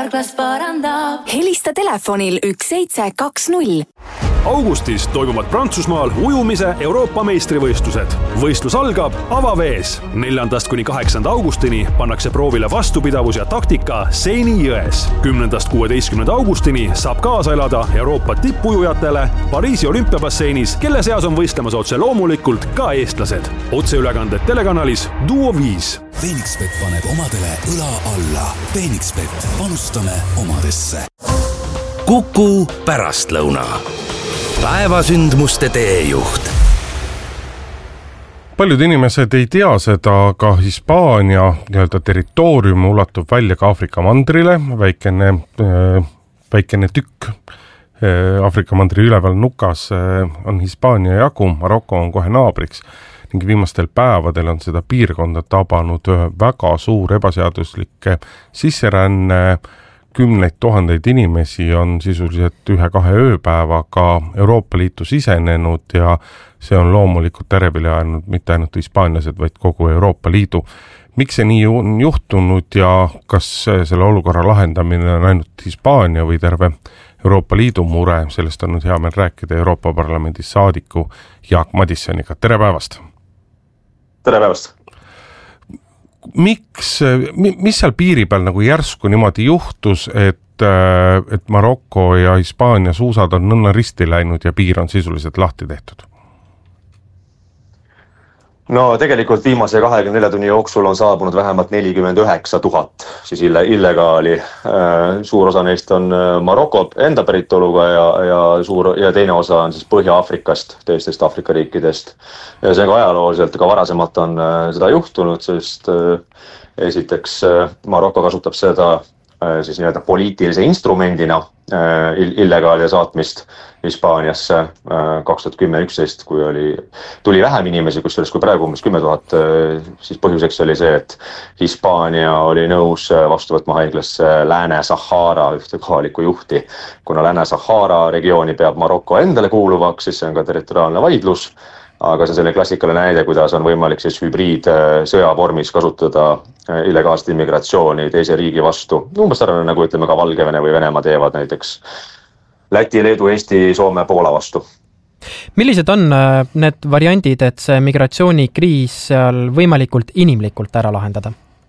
Carglass parandab. Helista telefonil 1720. Augustis toimuvad Prantsusmaal ujumise Euroopa meistrivõistlused. Võistlus algab avavees. 4.–8. augustini pannakse proovile vastupidavus ja taktika Seini jões. 10.–16. augustini saab kaasa elada Euroopa tippujujatele Pariisi olümpiabasseinis, kelle seas on võistlemas otse loomulikult ka eestlased. Otseülekanded telekanalis Duo 5. Phoenixbet paneb omadele õla alla. Phoenixbet, panustame omadesse. Kuku pärastlõuna. Päevasündmuste teejuht. Paljud inimesed ei tea seda, aga Hispaania territoorium ulatub välja ka Aafrika mandrile, väikene tükk Aafrika mandri üleval nukas on Hispaania jagu, Maroko on kohe naabriks ning viimastel päevadel on seda piirkonda tabanud väga suur ebaseaduslikke sisseränne. 10 000 inimesi on sisuliselt 1-2 ööpäevaga Euroopa Liitu sisenenud ja see on loomulikult ärevile ajanud mitte ainult hispaanlased, vaid kogu Euroopa Liidu. Miks see nii on juhtunud ja kas selle olukorra lahendamine on ainult Hispaania või terve Euroopa Liidu mure? Sellest on nüüd hea meel rääkida Euroopa Parlamendi saadiku Jaak Madissoniga. Tere päevast! Tere päevast! Mis seal piiri peal nagu järsku niimoodi juhtus, et Maroko ja Hispaania suusad on nõnna risti läinud ja piir on sisuliselt lahti tehtud? No tegelikult viimase 24 tunni jooksul on saabunud vähemalt 49 000 siis illegaali. Suur osa neist on Maroko enda päritoluga ja teine osa on siis Põhja-Afrikast, teistest Afrika riikidest. Ja see ka ajalooliselt, ka varasemalt on seda juhtunud, sest esiteks Maroko kasutab seda siis nii-öelda poliitilise instrumendina illegaalia saatmist Hispaaniasse 2010-11, kui tuli vähem inimesi, kui praegu umbes 10 000, siis põhjuseks oli see, et Hispaania oli nõus vastu võtma haiglasse Lääne-Sahara ühte kohalikku juhti. Kuna Lääne-Sahara regiooni peab Maroko endale kuuluvaks, siis see on ka territoriaalne vaidlus, aga see on selle klassikaline näide, kuidas on võimalik siis hübriid sõjavormis kasutada illegaalset immigratsiooni teise riigi vastu. Umbes sarnane nagu ütleme ka Valgevene või Venemaa teevad näiteks Läti, Leedu, Eesti, Soome, Poola vastu. Millised on need variandid, et see migratsioonikriis seal võimalikult inimlikult ära lahendada?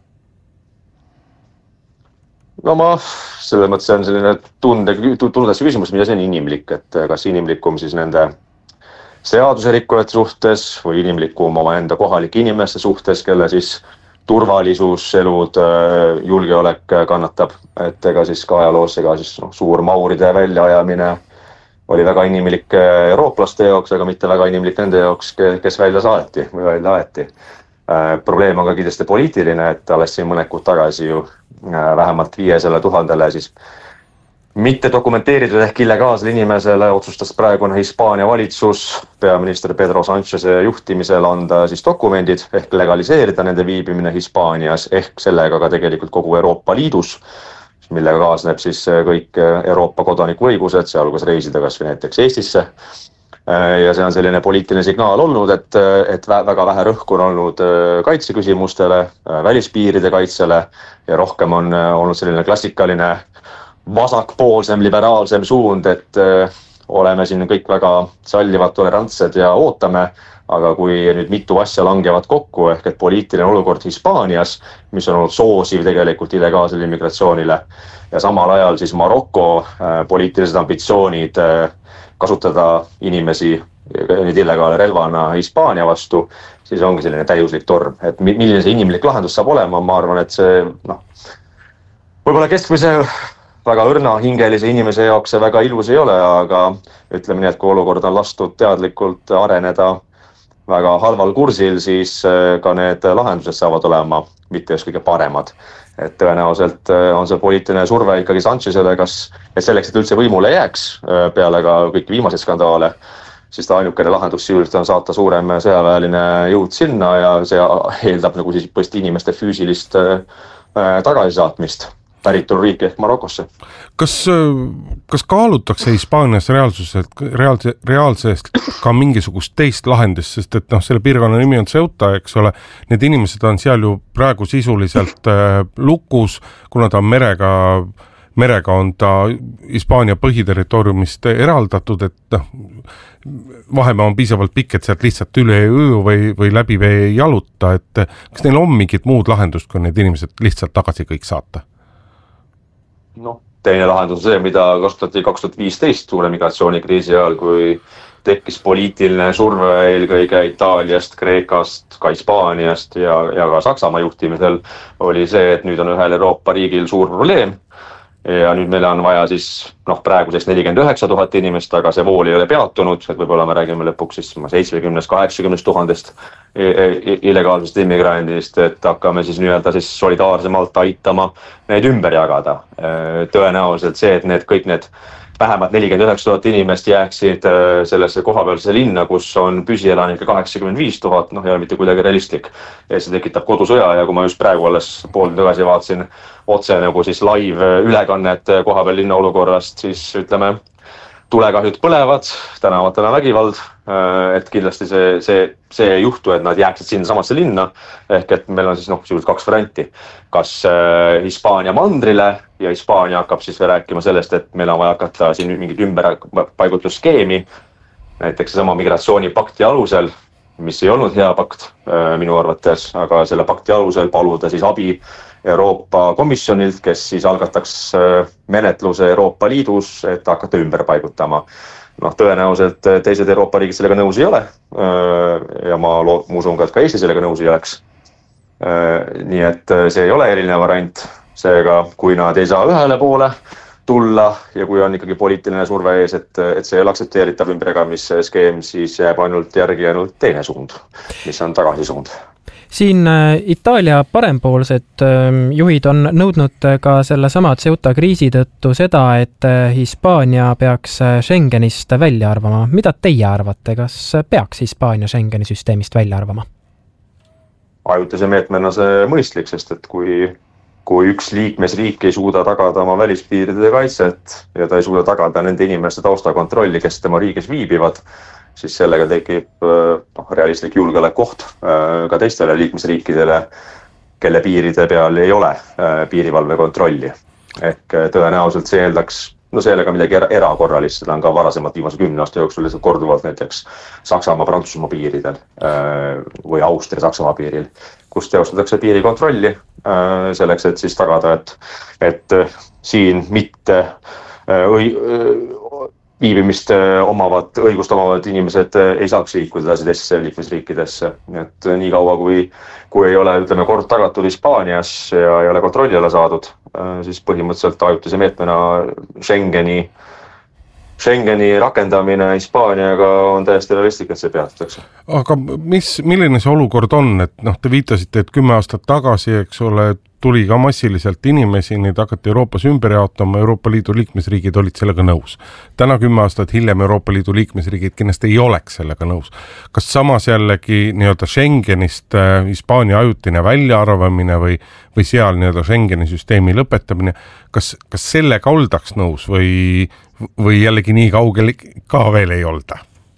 No selles mõttes on selline tundesse küsimus, mida see on inimlik, et kas inimlikum siis nende seaduse rikkujate suhtes või inimlikum oma enda kohalike inimeste suhtes, kelle siis turvalisus, elud, julgeolek kannatab. Et ega siis ka ajaloos siis suur mauride väljaajamine oli väga inimlik eurooplaste jaoks, aga mitte väga inimlik nende jaoks, kes välja saati või välja aeti. Probleem on ka kindlasti poliitiline, et alles siin mõned kuud tagasi ju vähemalt 500 000 siis mitte dokumenteeritud ehk illegaalsele inimesele otsustas praegune Hispaania valitsus peaminister Pedro Sáncheze juhtimisel anda siis dokumendid ehk legaliseerida nende viibimine Hispaanias ehk sellega ka tegelikult kogu Euroopa Liidus, millega kaasneb siis kõik Euroopa kodaniku õigused, sealhulgas reisida kas või näiteks Eestisse. Ja see on selline poliitiline signaal olnud, et väga vähe rõhku on olnud kaitseküsimustele, välispiiride kaitsele ja rohkem on olnud selline klassikaline vasakpoolsem, liberaalsem suund, et oleme siin kõik väga sallivad, tolerantsed ja ootame, aga kui nüüd mitu asja langevad kokku, ehk et poliitiline olukord Hispaanias, mis on olnud soosiv tegelikult illegaalsele immigratsioonile ja samal ajal siis Maroko poliitilised ambitsioonid kasutada inimesi nüüd illegaale relvana Hispaania vastu, siis ongi selline täiuslik torm. Et milline see inimlik lahendus saab olema, ma arvan, et see võib-olla keskmise väga õrna hingelise inimese jaoks see väga ilus ei ole, aga ütleme nii, et kui olukord on lastud teadlikult areneda väga halval kursil, siis ka need lahendused saavad olema mitte just kõige paremad. Et tõenäoliselt on see poliitiline surve ikkagi Sanchezele, et selleks, et üldse võimule jääks peale ka kõik viimased skandaale, siis ta ainukene lahendus sisuliselt on saata suurem sõjaväeline jõud sinna ja see eeldab nagu siis põhimõtteliselt inimeste füüsilist tagasisaatmist päritoluriiki ehk Marokosse. Kas kaalutakse Hispaanias reaalsest ka mingisugust teist lahendust, sest et selle piirkonna nimi on Ceuta, eks ole, need inimesed on seal ju praegu sisuliselt lukus, kuna ta on merega on ta Hispaania põhiterritooriumist eraldatud, et vahemaa on piisavalt pikk, et sealt lihtsalt üle öö või läbi vee jaluta, et kas neil on mingit muud lahendust, kui need inimesed lihtsalt tagasi kõik saata? Teine lahendus on see, mida kasutati 2015 suure migratsioonikriisi ajal, kui tekkis poliitiline surve eelkõige Itaaliast, Kreekast, ka Hispaaniast ja ka Saksamaa juhtimisel oli see, et nüüd on ühel Euroopa riigil suur probleem ja nüüd meil on vaja siis praeguseks 49 000 inimest, aga see vool ei ole peatunud, et võib-olla me räägime lõpuks siis 70-80 000 illegaalsest immigrandist, et hakkame siis nii-öelda siis solidaarsemalt aitama neid ümber jagada. Tõenäoliselt see, et kõik need vähemalt 49 000 inimest jääksid sellesse kohapealse linna, kus on püsielanikke 85 000, ei ole mitte kuidagi realistlik. Ja see tekitab kodusõja ja kui ma just praegu alles pool tagasi vaatasin otse nagu siis live ülekannet kohapeal linna olukorrast, siis ütleme, tulekahjud põlevad, tänavatel on vägivald, et kindlasti see ei juhtu, et nad jääksid sinna samasse linna, ehk et meil on siis sisuliselt 2 varianti. Kas Hispaania mandrile ja Hispaania hakkab siis rääkima sellest, et meil on vaja hakata siin mingit ümberpaigutusskeemi, näiteks sama migratsioonipakti alusel, mis ei olnud hea pakt minu arvates, aga selle pakti alusel paluda siis abi Euroopa Komisjonilt, kes siis algataks menetluse Euroopa Liidus, et hakata ümber paigutama. Tõenäoliselt teised Euroopa riigid sellega nõus ei ole ja ma usun ka, et ka Eesti sellega nõus ei oleks. Nii et see ei ole eriline variant, seega kui nad ei saa ühele poole tulla ja kui on ikkagi poliitiline surve ees, et see ei ole aktsepteeritav ümberjagamisskeem, siis jääb järgi ainult teine suund, mis on tagasisuund. Siin Itaalia parempoolsed juhid on nõudnud ka selle sama Ceuta kriisi tõttu seda, et Hispaania peaks Schengenist välja arvama. Mida teie arvate, kas peaks Hispaania Schengeni süsteemist välja arvama? Ajutise meetmena see mõistlik, sest et kui üks liikmesriik ei suuda tagada oma välispiiride kaitset ja ta ei suuda tagada nende inimeste taustakontrolli, kes tema riigis viibivad, siis sellega tekib realistlik julgeolekuoht ka teistele liikmesriikidele, kelle piiride peal ei ole piirivalvekontrolli. Ehk tõenäoliselt see eeldaks sellega midagi erakorralist, seda on ka varasemalt viimase 10 aasta jooksul lihtsalt korduvalt näiteks Saksamaa-Prantsusmaa piiridel või Austria-Saksamaa piiril, kus teostatakse piirikontrolli selleks, et siis tagada, et siin mitte viibimist õigust omavad inimesed ei saaks liikuda edasi teistesse liikmesriikidesse. Et nii kaua, kui ei ole kord tagatud Hispaanias ja ei ole kontrolli alla saadud, siis põhimõtteliselt ajutise meetmena Schengeni rakendamine Hispaaniaga on täiesti realistlik, et see peatatakse. Aga milline see olukord on, et te viitasite, et 10 aastat tagasi, eks ole, tuli ka massiliselt inimesi, neid hakati Euroopas ümber jaotama, Euroopa Liidu liikmesriigid olid sellega nõus. Täna 10 aastat hiljem Euroopa Liidu liikmesriigid kindlasti ei oleks sellega nõus. Kas samas jällegi nii-öelda Schengenist Hispaania ajutine väljaarvamine või seal nii-öelda Schengeni süsteemi lõpetamine, kas sellega oldaks nõus või jällegi nii kaugel ka veel ei olda?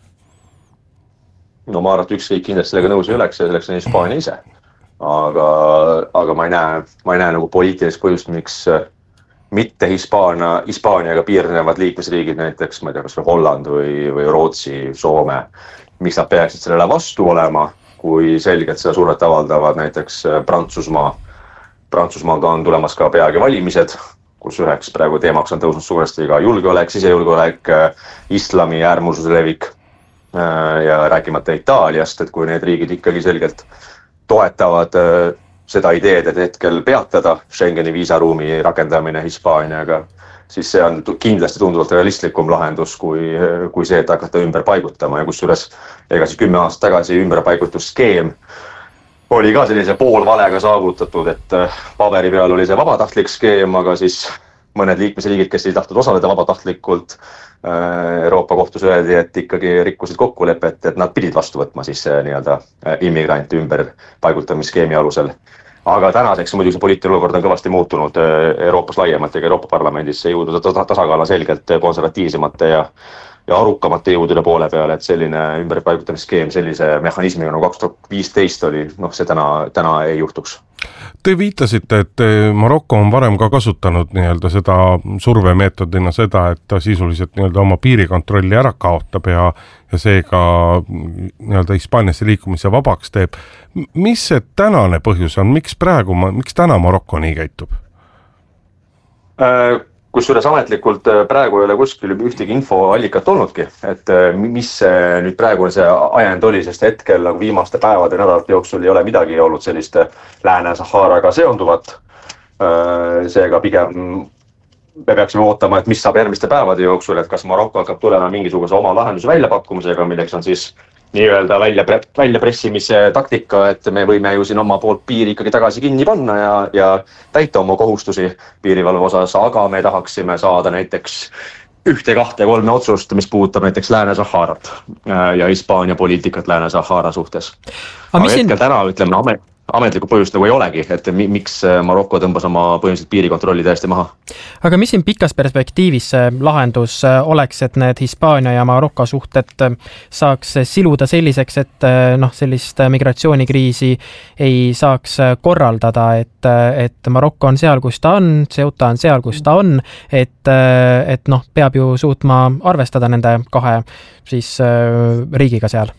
Ma arvan, et üks riik kindlasti sellega nõus ei oleks ja selleks on Hispaania ise. Aga ma ei näe nagu poliitilist põhjust, miks mitte Hispaaniaga piirnevad liikmesriigid, näiteks ma ei tea, kas või Holland või Rootsi, Soome, miks nad peaksid sellele vastu olema, kui selgelt seda survet avaldavad näiteks Prantsusmaa. Prantsusmaaga on tulemas ka peagi valimised, kus üheks praegu teemaks on tõusnud suuresti ka julgeolek, sisejulgeolek, islami äärmususe levik ja rääkimata Itaaliast, et kui need riigid ikkagi selgelt toetavad seda ideed, et hetkel peatada Schengeni viisaruumi rakendamine Hispaaniaga, siis see on kindlasti tunduvalt realistlikum lahendus kui see, et hakata ümber paigutama ja kusjuures ega siis 10 aastat tagasi ümberpaigutusskeem oli ka sellise poolvalega saavutatud, et paberi peal oli see vabatahtlik skeem, aga siis mõned liikmesriigid, kes ei tahtnud osaleda vabatahtlikult, Euroopa kohtus öeldi, et ikkagi rikkusid kokkulepet, et nad pidid vastu võtma siis nii-öelda immigrante ümber paigutamisskeemi alusel. Aga tänaseks muidugi see poliitiline olukord on kõvasti muutunud Euroopas laiemalt ja Euroopa Parlamendis see jõudnud tasakaal on selgelt konservatiivsemate ja arukamate jõudude poole peale, et selline ümberpaigutamisskeem sellise mehhanismiga nagu 2015 oli, see täna ei juhtuks. Te viitasite, et Maroko on varem ka kasutanud nii-öelda seda survemeetodina seda, et ta sisuliselt nii-öelda oma piirikontrolli ära kaotab ja seega nii-öelda Hispaaniasse liikumise vabaks teeb. Mis see tänane põhjus on? Miks täna Maroko nii käitub? Kusjuures ametlikult praegu ei ole kuskil ühtegi infoallikat olnudki, et mis nüüd praegu see ajend oli, sest hetkel viimaste päevade nädalate jooksul ei ole midagi olnud sellist Lääne-Saharaga seonduvat. Seega pigem me peaksime ootama, et mis saab järgmiste päevade jooksul, et kas Maroko hakkab tulema mingisuguse oma lahenduse väljapakkumisega, milleks on siis nii-öelda väljapressimise taktika, et me võime ju siin oma poolt piiri ikkagi tagasi kinni panna ja täita oma kohustusi piirivalve osas, aga me tahaksime saada näiteks 1, 2, 3 otsust, mis puudutab näiteks Lääne-Saharat ja Hispaania poliitikat Lääne-Sahara suhtes. Aga hetkel täna ütleme ametlikku põhjust nagu ei olegi, et miks Maroko tõmbas oma põhimõtteliselt piirikontrolli täiesti maha. Aga mis siin pikas perspektiivis lahendus oleks, et need Hispaania ja Maroko suhted saaks siluda selliseks, et sellist migratsioonikriisi ei saaks korraldada, et Maroko on seal, kus ta on, Ceuta on seal, kus ta on, et peab ju suutma arvestada nende kahe riigiga seal?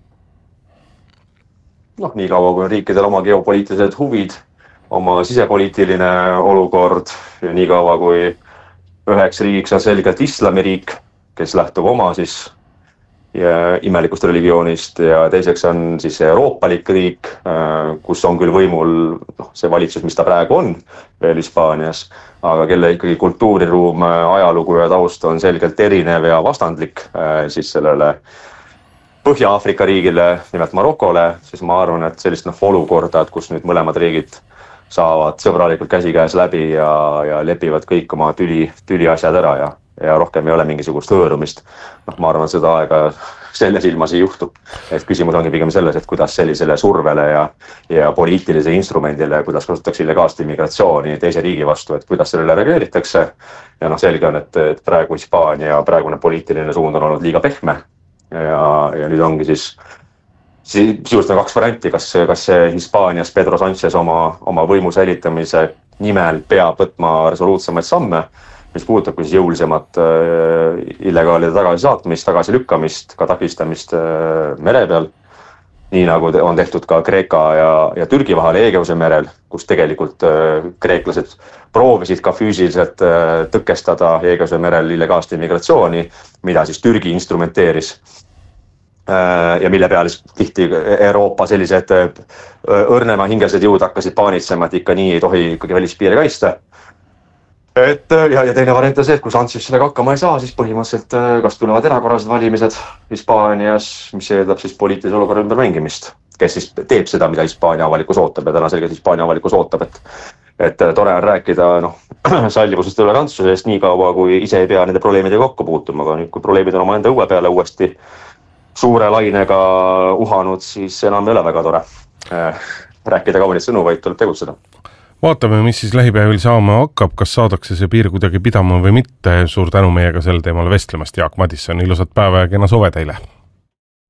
Nii kaua kui on riikidel oma geopoliitilised huvid, oma sisepoliitiline olukord ja nii kaua kui üheks riigiks on selgelt islamiriik, kes lähtub oma siis imelikust religioonist ja teiseks on siis euroopalik riik, kus on küll võimul see valitsus, mis ta praegu on veel Hispaanias, aga kelle ikkagi kultuuriruum, ajalugu ja taust on selgelt erinev ja vastandlik siis sellele Põhja-Aafrika riigile, nimelt Marokole, siis ma arvan, et sellist olukorda, et kus nüüd mõlemad riigid saavad sõbralikult käsikäes läbi ja lepivad kõik oma tüli asjad ära ja rohkem ei ole mingisugust hõõrumist. Ma arvan, seda aega selles ilmas ei juhtu. Et küsimus ongi pigem selles, et kuidas sellisele survele ja poliitilise instrumendile, kuidas kasutatakse illegaalset immigratsiooni teise riigi vastu, et kuidas sellele reageeritakse. Ja selge on, et praegu Hispaania ja praegune poliitiline suund on olnud liiga pehme. Ja nüüd ongi siis sisuliselt on 2 varianti, kas see Hispaanias Pedro Sánchez oma võimu säilitamise nimel peab võtma resoluutsemaid samme, mis puudutab siis jõulisemat illegaalide tagasisaatmist, tagasilükkamist, ka takistamist mere peal, nii nagu on tehtud ka Kreeka ja Türgi vahel Egeuse merel, kus tegelikult kreeklased proovisid ka füüsiliselt tõkestada Egeuse merel illegaalset immigratsiooni, mida siis Türgi instrumenteeris ja mille peale tihti Euroopa sellised õrnema hingelised jõud hakkasid paanitsema, et ikka nii ei tohi ikkagi välispiire kaitsta. Ja teine variant on see, et kui Sánchez sellega hakkama ei saa, siis põhimõtteliselt kas tulevad erakorralised valimised Hispaanias, mis eeldab siis poliitilise olukorra ümbermängimist, kes siis teeb seda, mida Hispaania avalikkus ootab ja täna selgelt Hispaania avalikkus ootab, et tore on rääkida sallivusest ja tolerantsusest nii kaua, kui ise ei pea nende probleemidega kokku puutuma, aga nüüd, kui probleemid on oma enda õue peale uuesti suure lainega uhanud, siis enam ei ole väga tore rääkida kaunit sõnu, vaid tuleb tegutseda. Vaatame, mis siis lähipäevil saama hakkab, kas saadakse see piir kuidagi pidama või mitte. Suur tänu meiega sel teemal vestlemast, Jaak Madisson, ilusat päeva ja kena suve teile!